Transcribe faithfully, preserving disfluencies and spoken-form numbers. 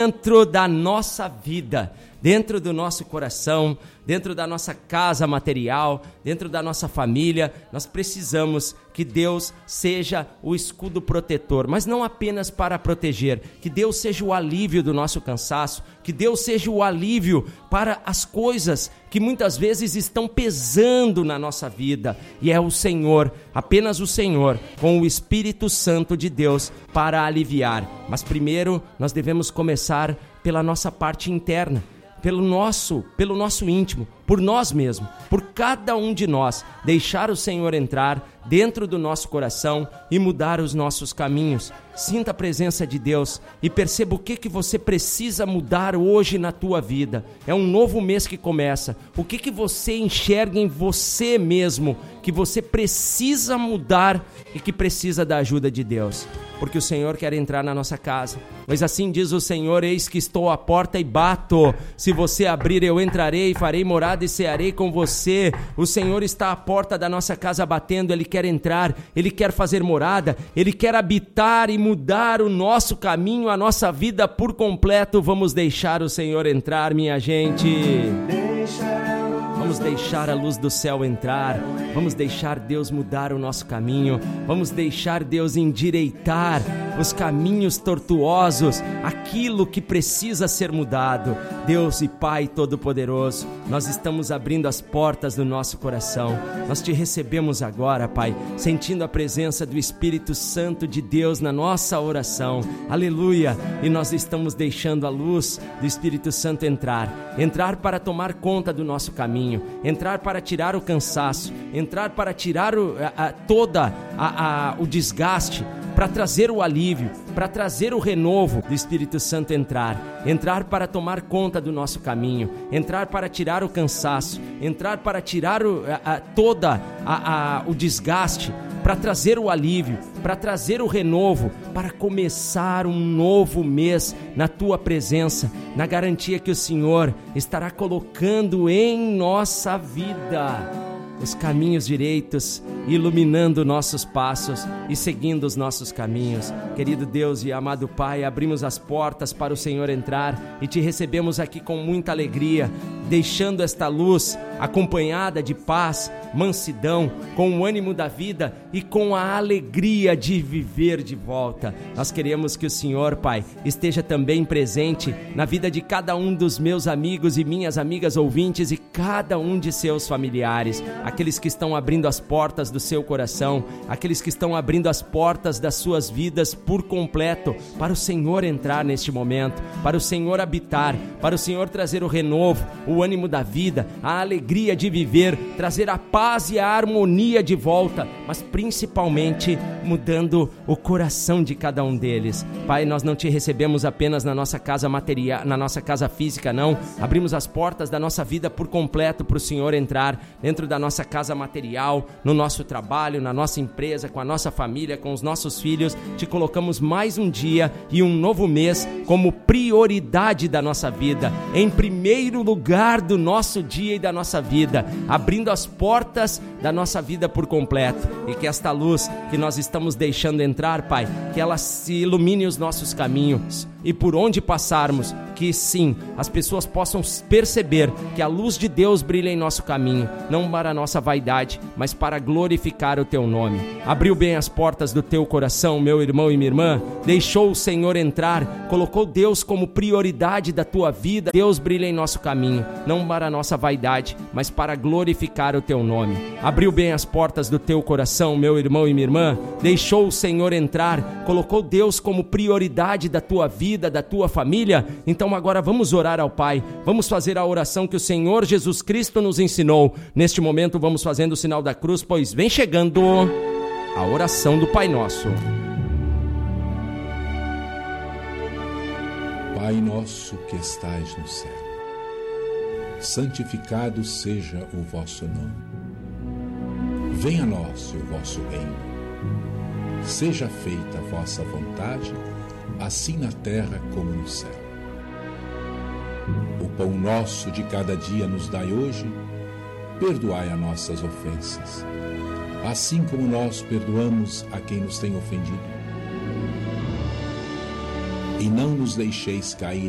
dentro da nossa vida, dentro do nosso coração, dentro da nossa casa material, dentro da nossa família. Nós precisamos que Deus seja o escudo protetor, mas não apenas para proteger, que Deus seja o alívio do nosso cansaço, que Deus seja o alívio para as coisas que muitas vezes estão pesando na nossa vida, e é o Senhor, apenas o Senhor, com o Espírito Santo de Deus para aliviar. Mas primeiro nós devemos começar pela nossa parte interna, pelo nosso, pelo nosso íntimo, por nós mesmos, por cada um de nós, deixar o Senhor entrar dentro do nosso coração e mudar os nossos caminhos. Sinta a presença de Deus e perceba o que, que você precisa mudar hoje na tua vida. É um novo mês que começa. O que, que você enxerga em você mesmo, que você precisa mudar e que precisa da ajuda de Deus? Porque o Senhor quer entrar na nossa casa. Mas assim diz o Senhor: eis que estou à porta e bato. Se você abrir, eu entrarei, farei morada e cearei com você. O Senhor está à porta da nossa casa batendo. Ele quer entrar, Ele quer fazer morada, Ele quer habitar e mudar o nosso caminho, a nossa vida por completo. Vamos deixar o Senhor entrar, minha gente. Vamos deixar a luz do céu entrar, vamos deixar Deus mudar o nosso caminho, vamos deixar Deus endireitar os caminhos tortuosos, aquilo que precisa ser mudado. Deus e Pai Todo-Poderoso, nós estamos abrindo as portas do nosso coração, nós te recebemos agora, Pai, sentindo a presença do Espírito Santo de Deus na nossa oração, aleluia, e nós estamos deixando a luz do Espírito Santo entrar, entrar para tomar conta do nosso caminho, entrar para tirar o cansaço, entrar para tirar o, a, a, toda a, a, o desgaste, para trazer o alívio, para trazer o renovo do Espírito Santo entrar, entrar para tomar conta do nosso caminho, entrar para tirar o cansaço, entrar para tirar o, a, a, toda a, a, o desgaste, para trazer o alívio, para trazer o renovo, para começar um novo mês na tua presença, na garantia que o Senhor estará colocando em nossa vida os caminhos direitos, iluminando nossos passos e seguindo os nossos caminhos. Querido Deus e amado Pai, abrimos as portas para o Senhor entrar e te recebemos aqui com muita alegria, deixando esta luz acompanhada de paz, mansidão, com o ânimo da vida e com a alegria de viver de volta. Nós queremos que o Senhor, Pai, esteja também presente na vida de cada um dos meus amigos e minhas amigas ouvintes e cada um de seus familiares, aqueles que estão abrindo as portas do seu coração, aqueles que estão abrindo as portas das suas vidas por completo, para o Senhor entrar neste momento, para o Senhor habitar, para o Senhor trazer o renovo, o ânimo da vida, a alegria de viver, trazer a paz e a harmonia de volta, mas principalmente mudando o coração de cada um deles. Pai, nós não te recebemos apenas na nossa casa material, na nossa casa física, não. Abrimos as portas da nossa vida por completo para o Senhor entrar dentro da nossa casa material, no nosso trabalho, na nossa empresa, com a nossa família, com os nossos filhos. Te colocamos mais um dia e um novo mês como prioridade da nossa vida, em primeiro lugar do nosso dia e da nossa vida, abrindo as portas da nossa vida por completo, e que esta luz que nós estamos deixando entrar, Pai, que ela se ilumine os nossos caminhos, e por onde passarmos, que sim, as pessoas possam perceber que a luz de Deus brilha em nosso caminho, não para a nossa vaidade, mas para glorificar o teu nome. Abriu bem as portas do teu coração, meu irmão e minha irmã, deixou o Senhor entrar, colocou Deus como prioridade da tua vida. Deus brilha em nosso caminho, não para a nossa vaidade, mas para glorificar o teu nome. Abriu bem as portas do teu coração, meu irmão e minha irmã, deixou o Senhor entrar, colocou Deus como prioridade da tua vida, da tua família. Então agora vamos orar ao Pai, vamos fazer a oração que o Senhor Jesus Cristo nos ensinou. Neste momento vamos fazendo o sinal da cruz, pois vem chegando a oração do Pai Nosso. Pai nosso que estais no céu, santificado seja o vosso nome. Venha a nós o vosso reino. Seja feita a vossa vontade, assim na terra como no céu. O pão nosso de cada dia nos dai hoje. Perdoai as nossas ofensas, assim como nós perdoamos a quem nos tem ofendido. E não nos deixeis cair